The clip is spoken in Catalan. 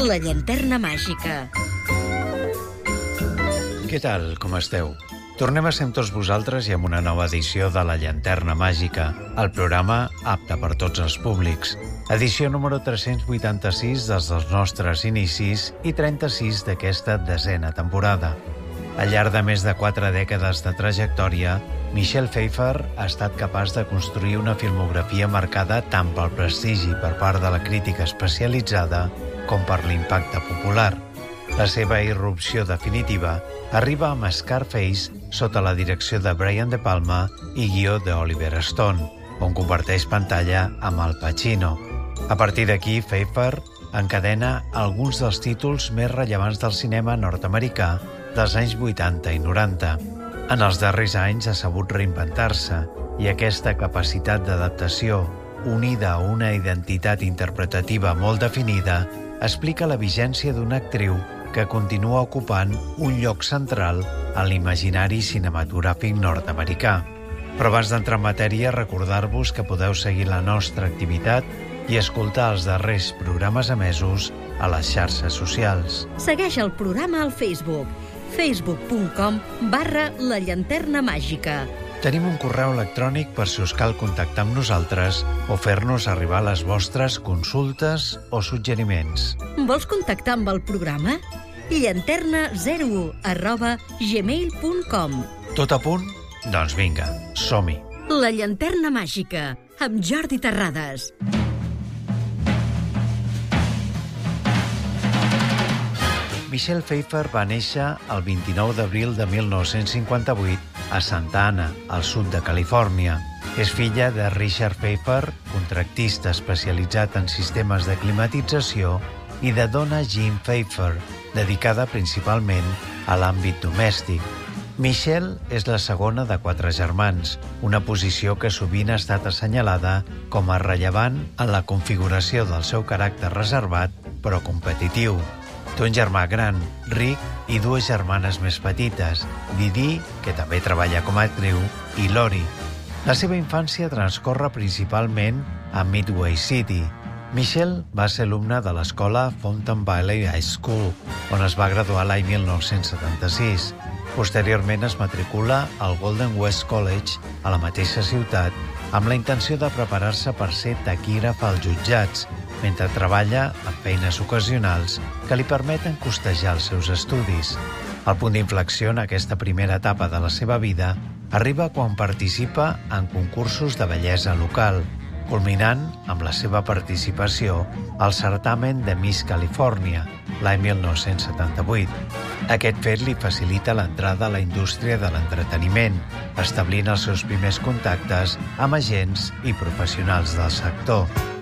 La llanterna màgica. Què tal, com esteu? Tornem a ser amb tots vosaltres i amb una nova edició de La llanterna màgica, el programa apte per tots els públics. Edició número 386 des dels nostres inicis i 36 d'aquesta 10a temporada. Al llarg de més de 4 dècades de trajectòria, Michelle Pfeiffer ha estat capaç de construir una filmografia marcada tant pel prestigi per part de la crítica especialitzada com per l'impacte popular. La seva irrupció definitiva arriba amb Scarface sota la direcció de Brian De Palma i guió d'Oliver Stone, on comparteix pantalla amb Al Pacino. A partir d'aquí, Pfeiffer encadena alguns dels títols més rellevants del cinema nord-americà dels anys 80 i 90. En els darrers anys ha sabut reinventar-se i aquesta capacitat d'adaptació, unida a una identitat interpretativa molt definida, explica la vigència d'una actriu que continua ocupant un lloc central a l'imaginari cinematogràfic nord-americà. Però abans d'entrar en matèria, recordar-vos que podeu seguir la nostra activitat i escoltar els darrers programes emesos a les xarxes socials. Segueix el programa al Facebook, facebook.com/La llanterna màgica. Tenim un correu electrònic per si us cal contactar amb nosaltres o fer-nos arribar les vostres consultes o suggeriments. Vols contactar amb el programa? llanterna01@gmail.com. Tot a punt? Doncs vinga, som-hi. La llanterna màgica, amb Jordi Terrades. Michelle Pfeiffer va néixer el 29 d'abril de 1958 a Santa Ana, al sud de Califòrnia. És filla de Richard Pfeiffer, contractista especialitzat en sistemes de climatització, i de Donna Jean Pfeiffer, dedicada principalment a l'àmbit domèstic. Michelle és la segona de 4 germans, una posició que sovint ha estat assenyalada com a rellevant en la configuració del seu caràcter reservat, però competitiu. Té un germà gran, Rick, i 2 germanes més petites, Didi, que també treballa com a actriu, i Lori. La seva infància transcorre principalment a Midway City. Michelle va ser alumna de l'escola Fountain Valley High School, on es va graduar l'any 1976. Posteriorment es matricula al Golden West College, a la mateixa ciutat, amb la intenció de preparar-se per ser taquígraf als jutjats, mentre treballa en feines ocasionals que li permeten costejar els seus estudis. El punt d'inflexió en aquesta primera etapa de la seva vida arriba quan participa en concursos de bellesa local, culminant amb la seva participació al certamen de Miss Califòrnia, l'any 1978. Aquest fet li facilita l'entrada a la indústria de l'entreteniment, establint els seus primers contactes amb agents i professionals del sector.